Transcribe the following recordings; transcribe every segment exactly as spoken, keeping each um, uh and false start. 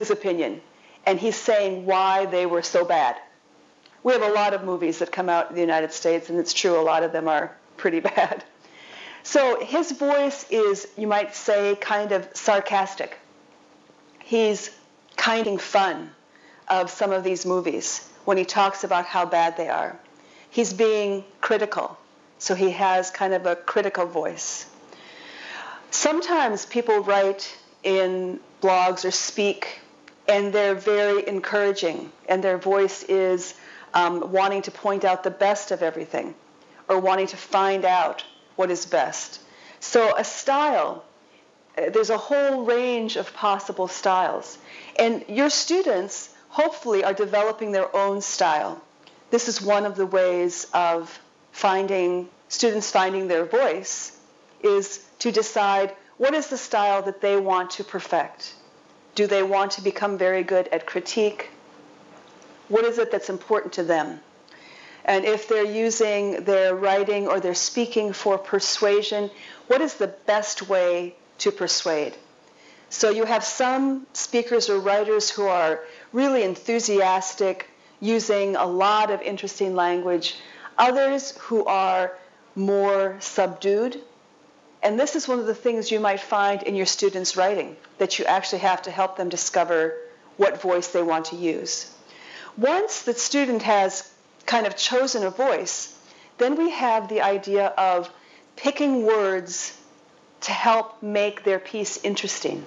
his opinion, and he's saying why they were so bad. We have a lot of movies that come out in the United States, and it's true, a lot of them are pretty bad. So his voice is, you might say, kind of sarcastic. He's kind of fun of some of these movies when he talks about how bad they are. He's being critical, so he has kind of a critical voice. Sometimes people write in blogs or speak, and they're very encouraging, and their voice is um, wanting to point out the best of everything, or wanting to find out what is best. So a style, there's a whole range of possible styles. And your students hopefully are developing their own style. This is one of the ways of finding, students finding their voice, is to decide what is the style that they want to perfect. Do they want to become very good at critique? What is it that's important to them? And if they're using their writing or their speaking for persuasion, what is the best way to persuade? So you have some speakers or writers who are really enthusiastic, using a lot of interesting language. Others who are more subdued. And this is one of the things you might find in your students' writing, that you actually have to help them discover what voice they want to use. Once the student has kind of chosen a voice, then we have the idea of picking words to help make their piece interesting.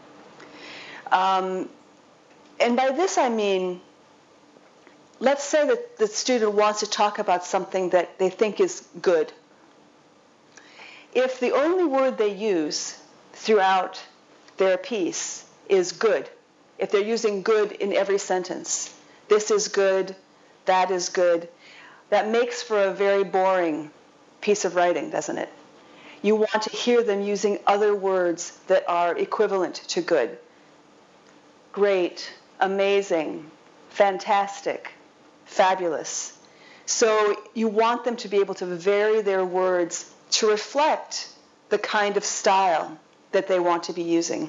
Um, and by this I mean, let's say that the student wants to talk about something that they think is good. If the only word they use throughout their piece is good, if they're using good in every sentence, this is good, that is good, that makes for a very boring piece of writing, doesn't it? You want to hear them using other words that are equivalent to good. Great, amazing, fantastic, fabulous. So you want them to be able to vary their words to reflect the kind of style that they want to be using.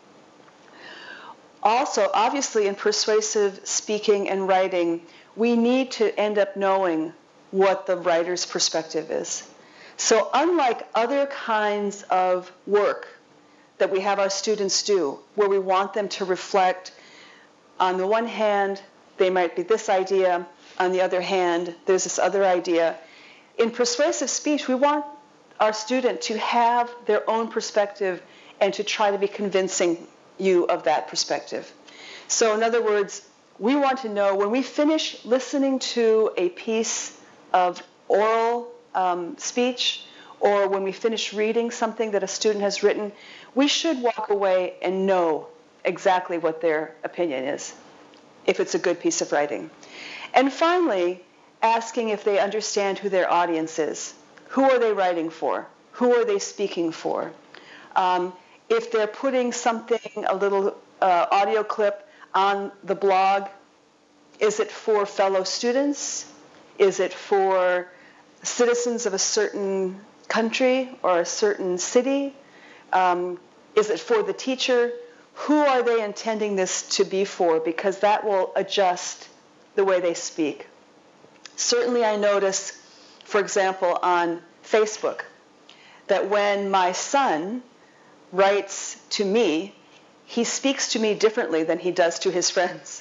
Also, obviously, in persuasive speaking and writing, we need to end up knowing what the writer's perspective is. So unlike other kinds of work that we have our students do, where we want them to reflect, on the one hand, they might be this idea, on the other hand, there's this other idea. In persuasive speech, we want our student to have their own perspective and to try to be convincing you of that perspective. So in other words, we want to know when we finish listening to a piece of oral um, speech, or when we finish reading something that a student has written, we should walk away and know exactly what their opinion is, if it's a good piece of writing. And finally, asking if they understand who their audience is. Who are they writing for? Who are they speaking for? Um, if they're putting something, a little uh, audio clip on the blog, is it for fellow students? Is it for citizens of a certain country or a certain city? Um, is it for the teacher? Who are they intending this to be for? Because that will adjust the way they speak. Certainly I notice, for example, on Facebook, that when my son writes to me, he speaks to me differently than he does to his friends,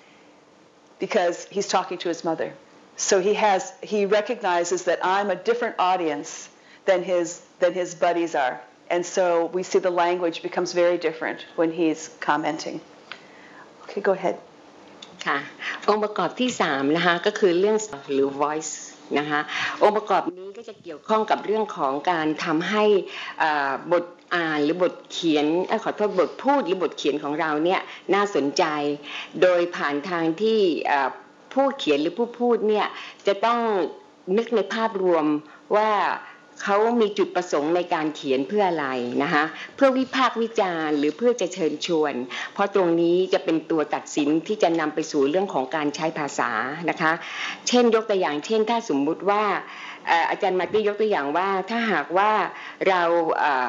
because he's talking to his mother. So he has, he recognizes that I'm a different audience than his, than his buddies are. And so we see the language becomes very different when he's commenting. Okay, go ahead. ค่ะองค์ประกอบที่สามนะคะก็คือเรื่องหรือ voice นะคะองค์ประกอบนี้ก็จะเกี่ยวข้องกับเรื่องของการทำให้บทอ่านหรือบทเขียนขอโทษบทพูดหรือบทเขียนของเราเนี่ยน่าสนใจโดยผ่านทางที่ผู้เขียนหรือผู้พูดเนี่ยจะต้องนึกในภาพรวมว่าเขามีจุดประสงค์ในการเขียนเพื่ออะไรนะคะเพื่อวิพากษ์วิจารณ์หรือเพื่อจะเชิญชวนเพราะตรงนี้จะเป็นตัวตัดสินที่จะนำไปสู่เรื่องของการใช้ภาษานะคะเช่นยกตัวอย่างเช่นถ้าสมมุติว่าอาจารย์มาร์ตี้ยกตัวอย่างว่าถ้าหากว่าเรา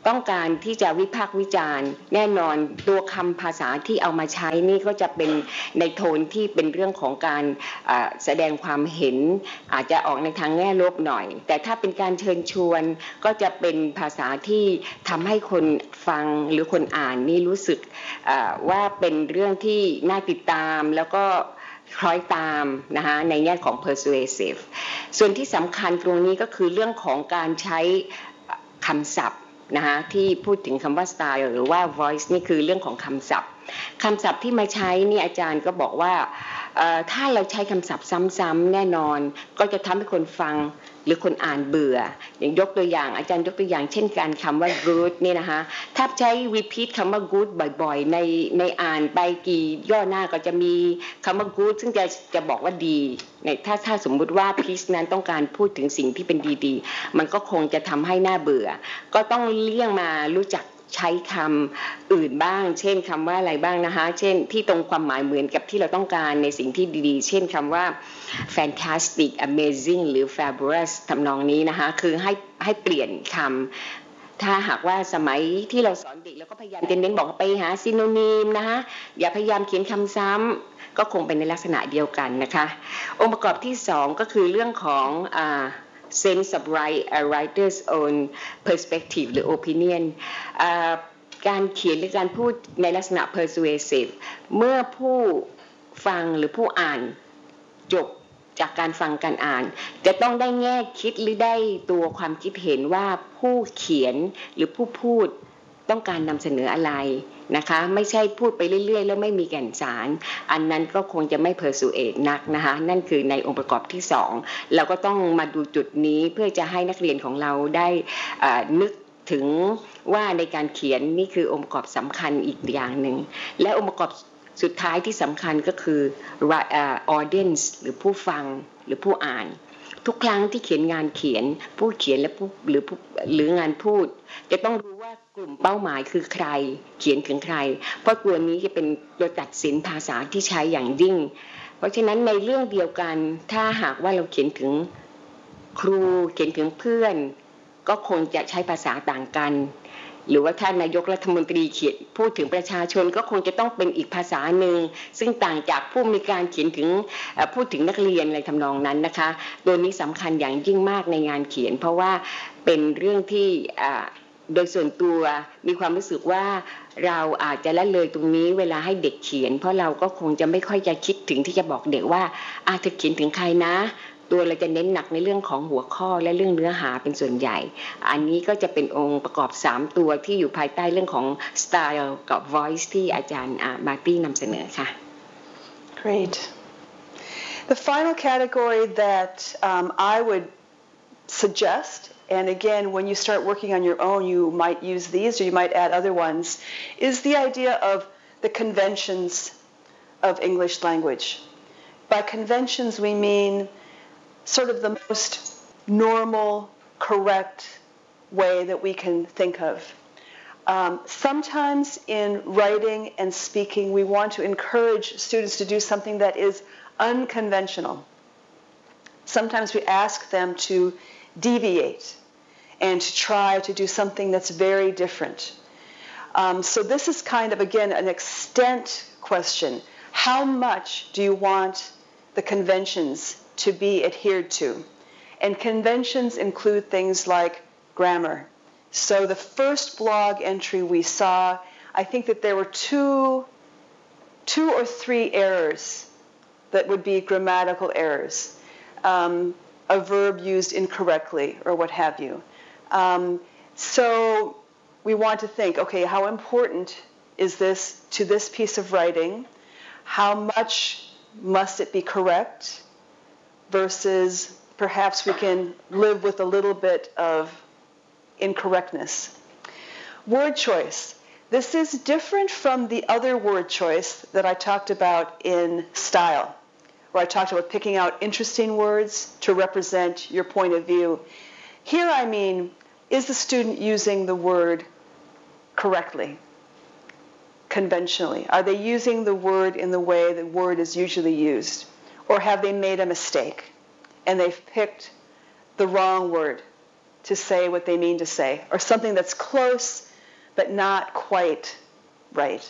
ต้องการที่จะวิพากษ์วิจารณ์แน่นอนตัวคำภาษาที่เอามาใช้นี่ก็จะเป็นในโทนที่เป็นเรื่องของการแสดงความเห็นอาจจะออกในทางแง่ลบหน่อยแต่ถ้าเป็นการเชิญชวนก็จะเป็นภาษาที่ทำให้คนฟังหรือคนอ่านนี่รู้สึกว่าเป็นเรื่องที่น่าติดตามแล้วก็คล้อยตามนะคะในแง่ของ persuasive ส่วนที่สำคัญตรงนี้ก็คือเรื่องของการใช้คำศัพท์นะคะที่พูดถึงคำว่า style หรือว่า voice นี่คือเรื่องของคำศัพท์คำศัพท์ที่มาใช้นี่อาจารย์ก็บอกว่าถ้าเราใช้คำศัพท์ซ้ำๆแน่นอนก็จะทำให้คนฟังหรือคนอ่านเบื่ออย่างยกตัวอย่างอาจารย์ยกตัวอย่างเช่นการคำว่า good นี่นะคะถ้าใช้ repeat คำว่า good บ่อยๆในในอ่านไปกี่ย่อหน้าก็จะมีคำว่า good ซึ่งจะจะบอกว่าดีในถ้าถ้าสมมุติว่า piece นั้นต้องการพูดถึงสิ่งที่เป็นดีๆมันก็คงจะทำให้น่าเบื่อก็ต้องเลี่ยงมารู้จักใช้คำอื่นบ้างเช่นคำว่าอะไรบ้างนะคะเช่นที่ตรงความหมายเหมือนกับที่เราต้องการในสิ่งที่ดีๆเช่นคำว่า fantastic amazing หรือ fabulous ทำนองนี้นะคะคือให้ให้เปลี่ยนคำถ้าหากว่าสมัยที่เราสอนเด็กแล้วก็พยายามจะเน้นบอกไปหาซิโนนิมนะคะอย่าพยายามเขียนคำซ้ำก็คงเป็นในลักษณะเดียวกันนะคะองค์ประกอบที่สองก็คือเรื่องของอ่าsense of write a writer's own perspective หรือ opinion การเขียนหรือการพูดในลักษณะ persuasive เมื่อผู้ฟังหรือผู้อ่านจบจากการฟังการอ่านจะต้องได้แง่คิดหรือได้ตัวความคิดเห็นว่าผู้เขียนหรือผู้พูดต้องการนำเสนออะไรนะคะไม่ใช่พูดไปเรื่อยๆแล้วไม่มีแก่นสารอันนั้นก็คงจะไม่ persuade นักนะคะนั่นคือในองค์ประกอบที่สองเราก็ต้องมาดูจุดนี้เพื่อจะให้นักเรียนของเราได้นึกถึงว่าในการเขียนนี่คือองค์ประกอบสำคัญอีกอย่างหนึ่งและองค์ประกอบสุดท้ายที่สำคัญก็คือ audience หรือผู้ฟังหรือผู้อ่านทุกครั้งที่เขียนงานเขียนผู้เขียนและผู้หรือหรืองานพูดจะต้องรู้ว่ากลุ่มเป้าหมายคือใครเขียนถึงใครเพราะตัวนี้จะเป็นตัวตัดสินภาษาที่ใช้อย่างยิ่งเพราะฉะนั้นในเรื่องเดียวกันถ้าหากว่าเราเขียนถึงครูเขียนถึงเพื่อนก็คงจะใช้ภาษาต่างกันหรือว่าท่านนายกรัฐมนตรีเขียนพูดถึงประชาชนก็คงจะต้องเป็นอีกภาษาหนึ่งซึ่งต่างจากผู้มีการเขียนถึงพูดถึงนักเรียนอะไรทำนองนั้นนะคะตัวนี้สำคัญอย่างยิ่งมากในงานเขียนเพราะว่าเป็นเรื่องที่โดยส่วนตัวมีความรู้สึกว่าเราอาจจะละเลยตรงนี้เวลาให้เด็กเขียนเพราะเราก็คงจะไม่ค่อยจะคิดถึงที่จะบอกเด็กว่าอาจจะเขียนถึงใครนะตัวเราจะเน้นหนักในเรื่องของหัวข้อและเรื่องเนื้อหาเป็นส่วนใหญ่อันนี้ก็จะเป็นองค์ประกอบสามตัวที่อยู่ภายใต้เรื่องของ style กับ voice ที่อาจารย์มาร์ตี้นำเสนอค่ะ Great. The final category that um, I would suggest, and again, when you start working on your own, you might use these or you might add other ones, is the idea of the conventions of English language. By conventions, we mean sort of the most normal, correct way that we can think of. Um, sometimes in writing and speaking, we want to encourage students to do something that is unconventional. Sometimes we ask them to deviate and to try to do something that's very different. Um, so this is kind of, again, an extent question. How much do you want the conventions to be adhered to? And conventions include things like grammar. So the first blog entry we saw, I think that there were two, two or three errors that would be grammatical errors, um, a verb used incorrectly or what have you. Um, so we want to think, okay, how important is this to this piece of writing? How much must it be correct versus perhaps we can live with a little bit of incorrectness. Word choice. This is different from the other word choice that I talked about in style, where I talked about picking out interesting words to represent your point of view. Here I mean, is the student using the word correctly, conventionally? Are they using the word in the way the word is usually used? Or have they made a mistake and they've picked the wrong word to say what they mean to say, or something that's close but not quite right.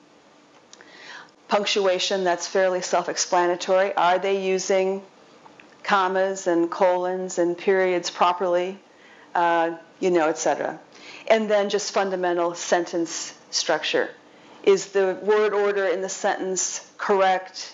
Punctuation, that's fairly self-explanatory. Are they using commas and colons and periods properly? Uh, you know, et cetera. And then just fundamental sentence structure. Is the word order in the sentence correct?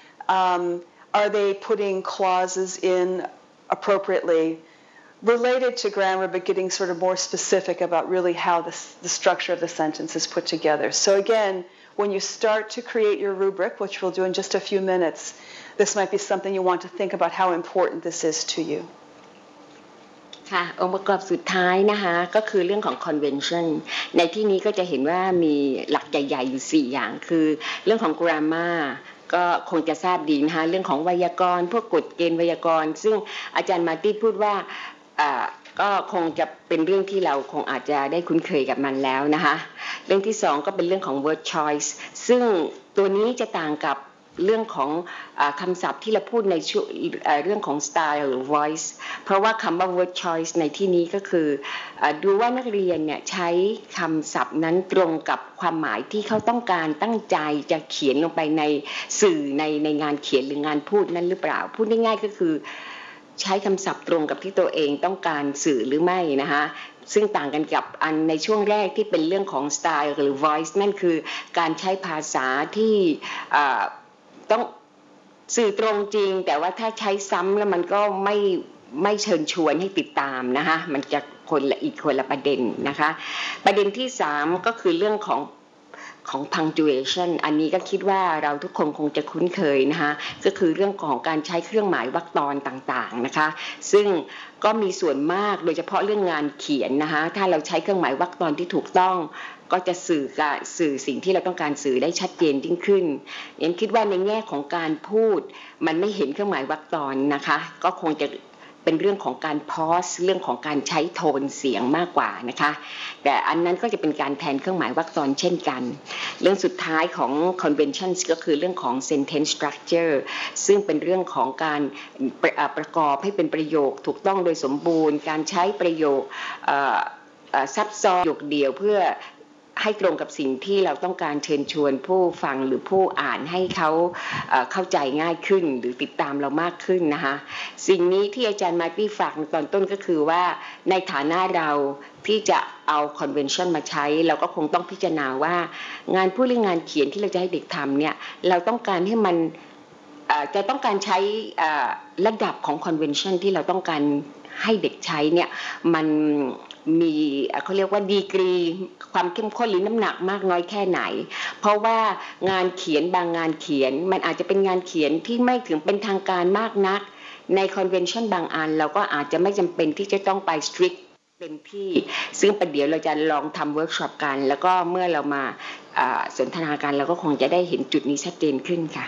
Um, are they putting clauses in appropriately? Related to grammar, but getting sort of more specific about really how the, the structure of the sentence is put together. So again, when you start to create your rubric, which we'll do in just a few minutes, this might be something you want to think about how important this is to you. ค่ะองค์ประกอบสุดท้ายนะคะก็คือเรื่องของ convention ในที่นี้ก็จะเห็นว่ามีหลักใหญ่ๆอยู่สี่อย่างคือเรื่องของ grammar ก็คงจะทราบดีนะคะเรื่องของไวยากรณ์พวกกฎเกณฑ์ไวยากรณ์ซึ่งอาจารย์มาร์ตี้พูดว่าก็คงจะเป็นเรื่องที่เราคงอาจจะได้คุ้นเคยกับมันแล้วนะคะเรื่องที่สองก็เป็นเรื่องของ word choice ซึ่งตัวนี้จะต่างกับเรื่องของคำศัพท์ที่เราพูดในเรื่องของ style หรือ voice เพราะว่าคำว่า word choice ในที่นี้ก็คือดูว่านักเรียนเนี่ยใช้คำศัพท์นั้นตรงกับความหมายที่เขาต้องการตั้งใจจะเขียนลงไปในสื่อในในงานเขียนหรืองานพูดนั้นหรือเปล่าพูดง่ายๆก็คือใช้คำศัพท์ตรงกับที่ตัวเองต้องการสื่อหรือไม่นะคะซึ่งต่างกันกับอันในช่วงแรกที่เป็นเรื่องของ style หรือ voice นั่นคือการใช้ภาษาที่ต้องสื่อตรงจริงแต่ว่าถ้าใช้ซ้ำแล้วมันก็ไม่ไม่เชิญชวนให้ติดตามนะคะมันจะคนละอีกคนละประเด็นนะคะประเด็นที่สามก็คือเรื่องของของ punctuation อันนี้ก็คิดว่าเราทุกคนคงจะคุ้นเคยนะคะก็คือเรื่องของการใช้เครื่องหมายวรรคตอนต่างๆนะคะซึ่งก็มีส่วนมากโดยเฉพาะเรื่องงานเขียนนะคะถ้าเราใช้เครื่องหมายวรรคตอนที่ถูกต้องก็จะสื่อกับสื่อสิ่งที่เราต้องการสื่อได้ชัดเจนยิ่งขึ้นเอ็นคิดว่าในแง่ของการพูดมันไม่เห็นเครื่องหมายวรรคตอนนะคะก็คงจะเป็นเรื่องของการ pause เรื่องของการใช้โทนเสียงมากกว่านะคะแต่อันนั้นก็จะเป็นการแทนเครื่องหมายวรรคตอนเช่นกันเรื่องสุดท้ายของ convention ก็คือเรื่องของ sentence structure ซึ่งเป็นเรื่องของการประกอบให้เป็นประโยคถูกต้องโดยสมบูรณ์การใช้ประโยคซับซ้อนประโยคเดียวเพื่อให้ตรงกับสิ่งที่เราต้องการเชิญชวนผู้ฟังหรือผู้อ่านให้เขาเข้าใจง่ายขึ้นหรือติดตามเรามากขึ้นนะคะสิ่งนี้ที่อาจารย์มาร์ตี้ฝากในตอนต้นก็คือว่าในฐานะเราที่จะเอา convention มาใช้เราก็คงต้องพิจารณาว่างานพูดหรืองานเขียนที่เราจะให้เด็กทำเนี่ยเราต้องการให้มันจะต้องการใช้ระดับของ convention ที่เราต้องการให้เด็กใช้เนี่ยมันมีเขาเรียกว่าดีกรีความเข้มข้นหรือน้ำหนักมากน้อยแค่ไหนเพราะว่างานเขียนบางงานเขียนมันอาจจะเป็นงานเขียนที่ไม่ถึงเป็นทางการมากนักในคอนเวนชั่นบางอันเราก็อาจจะไม่จำเป็นที่จะต้องไปสตริกเต็มที่ซึ่งประเดี๋ยวเราจะลองทำเวิร์กช็อปกันแล้วก็เมื่อเรามาสนทนากันเราก็คงจะได้เห็นจุดนี้ชัดเจนขึ้นค่ะ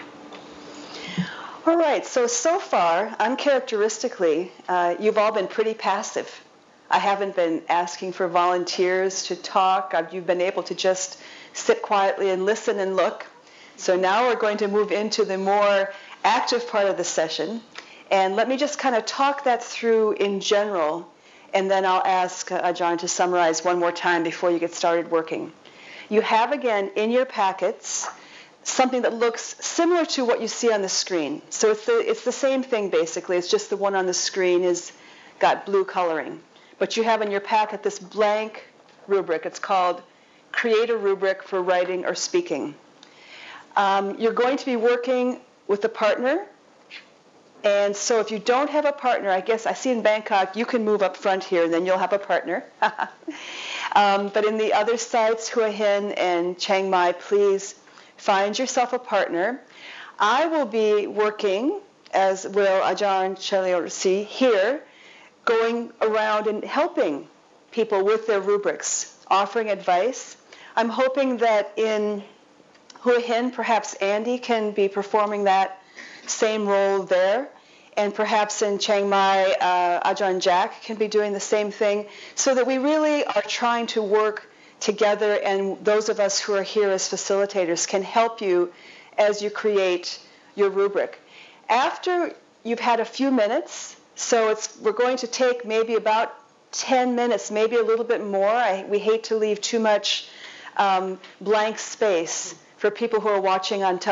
All right, so so far uncharacteristically uh, you've all been pretty passive. I haven't been asking for volunteers to talk. You've been able to just sit quietly and listen and look. So now we're going to move into the more active part of the session. And let me just kind of talk that through in general, and then I'll ask uh, John to summarize one more time before you get started working. You have, again, in your packets, something that looks similar to what you see on the screen. So it's the, it's the same thing, basically. It's just the one on the screen is got blue coloring. But you have in your packet this blank rubric. It's called Create a Rubric for Writing or Speaking. Um, you're going to be working with a partner. And so if you don't have a partner, I guess I see in Bangkok, you can move up front here, and then you'll have a partner. um, but in the other sites, Hua Hin and Chiang Mai, please find yourself a partner. I will be working, as will Ajahn Chaliorsi here, going around and helping people with their rubrics, offering advice. I'm hoping that in Hua Hin, perhaps Andy can be performing that same role there. And perhaps in Chiang Mai, uh, Ajahn Jack can be doing the same thing, so that we really are trying to work together, and those of us who are here as facilitators can help you as you create your rubric. After you've had a few minutes, so it's, we're going to take maybe about ten minutes, maybe a little bit more. I, we hate to leave too much um, blank space for people who are watching on television.